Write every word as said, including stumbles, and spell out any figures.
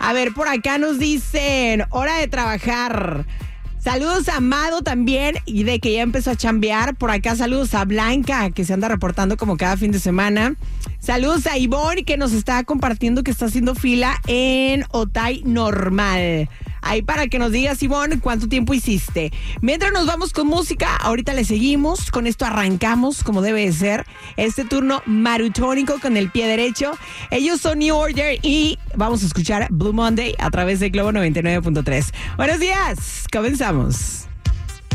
A ver, por acá nos dicen, hora de trabajar. Saludos a Amado también, y de que ya empezó a chambear. Por acá saludos a Blanca, que se anda reportando como cada fin de semana. Saludos a Ivonne, que nos está compartiendo que está haciendo fila en Otay Normal. Ahí para que nos digas, Ivonne, cuánto tiempo hiciste. Mientras nos vamos con música, ahorita le seguimos. Con esto arrancamos como debe de ser este turno marutónico con el pie derecho. Ellos son New Order y vamos a escuchar Blue Monday a través de Globo noventa y nueve punto tres. Buenos días, comenzamos.